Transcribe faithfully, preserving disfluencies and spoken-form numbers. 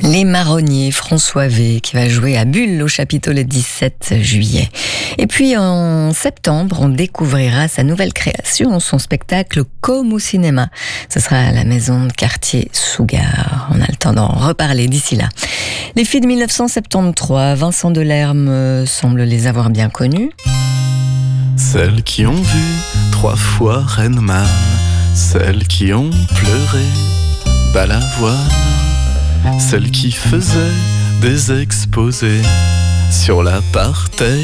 Les Marronniers, François V, qui va jouer à Bulle au chapiteau le dix-sept juillet. Et puis en septembre, on découvrira sa nouvelle création, son spectacle Comme au cinéma. Ce sera à la maison de quartier Sougar. On a le temps d'en reparler d'ici là. Les filles de mille neuf cent soixante-treize, Vincent Delerme semble les avoir bien connues. Celles qui ont vu trois fois Reine Man, celles qui ont pleuré Balavoine, celles qui faisaient des exposés sur l'apartheid.